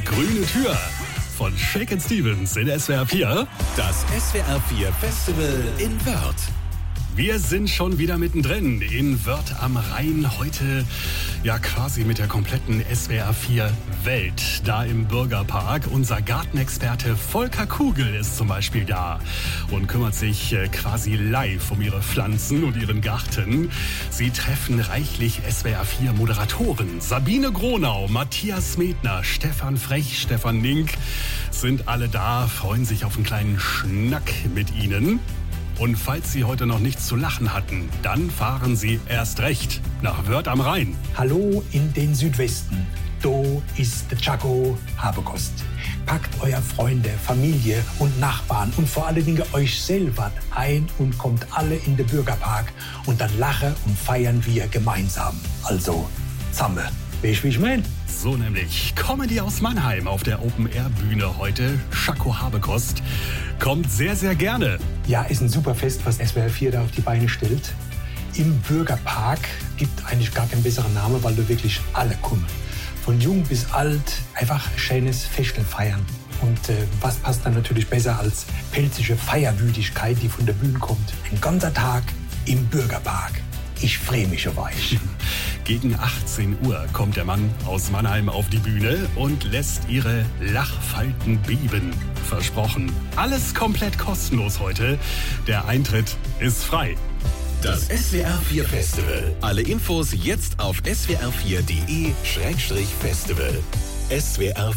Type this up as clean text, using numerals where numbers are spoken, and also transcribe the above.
Grüne Tür von Shakin' Stevens in SWR 4. Das SWR 4 Festival in Wörth. Wir sind schon wieder mittendrin in Wörth am Rhein. Heute ja quasi mit der kompletten SWR 4 Welt da im Bürgerpark. Unser Gartenexperte Volker Kugel ist zum Beispiel da und kümmert sich quasi live um ihre Pflanzen und ihren Garten. Sie treffen reichlich SWR 4 Moderatoren. Sabine Gronau, Matthias Medner, Stefan Frech, Stefan Nink sind alle da, freuen sich auf einen kleinen Schnack mit ihnen. Und falls Sie heute noch nichts zu lachen hatten, dann fahren Sie erst recht nach Wörth am Rhein. Hallo in den Südwesten. Do ist der Chaco Habekost. Packt euer Freunde, Familie und Nachbarn und vor allen Dingen euch selber ein und kommt alle in den Bürgerpark und dann lachen und feiern wir gemeinsam. Also, zusammen. Weißt du, wie ich mein? So nämlich. Comedy aus Mannheim auf der Open-Air-Bühne heute. Chaco Habekost kommt sehr, sehr gerne. Ja, ist ein super Fest, was SWR 4 da auf die Beine stellt. Im Bürgerpark gibt eigentlich gar keinen besseren Namen, weil du wirklich alle kommen. Von jung bis alt einfach schönes Festel feiern. Und was passt dann natürlich besser als pelzige Feierwütigkeit, die von der Bühne kommt. Ein ganzer Tag im Bürgerpark. Ich freue mich auf euch. Gegen 18 Uhr kommt der Mann aus Mannheim auf die Bühne und lässt ihre Lachfalten beben. Versprochen. Alles komplett kostenlos heute. Der Eintritt ist frei. Das SWR 4 Festival. Alle Infos jetzt auf swr4.de/festival. SWR